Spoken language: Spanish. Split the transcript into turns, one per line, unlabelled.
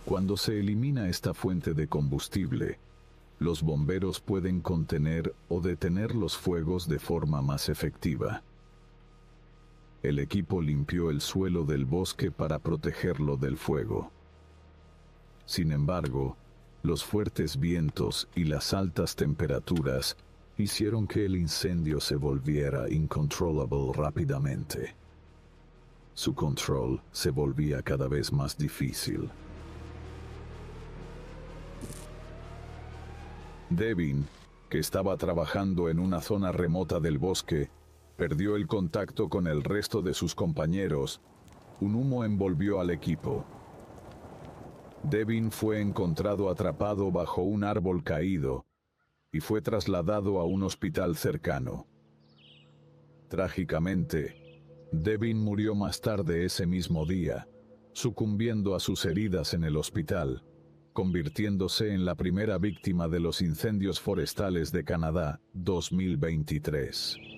Cuando se elimina esta fuente de combustible, los bomberos pueden contener o detener los fuegos de forma más efectiva. El equipo limpió el suelo del bosque para protegerlo del fuego. Sin embargo, los fuertes vientos y las altas temperaturas hicieron que el incendio se volviera incontrolable rápidamente. Su control se volvía cada vez más difícil. Devin, que estaba trabajando en una zona remota del bosque, perdió el contacto con el resto de sus compañeros. Un humo envolvió al equipo. Devin fue encontrado atrapado bajo un árbol caído y fue trasladado a un hospital cercano. Trágicamente, Devin murió más tarde ese mismo día, sucumbiendo a sus heridas en el hospital, convirtiéndose en la primera víctima de los incendios forestales de Canadá 2023.